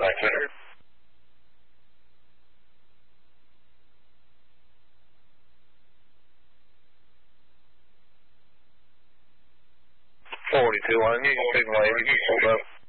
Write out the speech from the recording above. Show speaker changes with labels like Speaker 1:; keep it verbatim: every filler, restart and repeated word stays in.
Speaker 1: Back center. forty-two on you, big lady, hold up.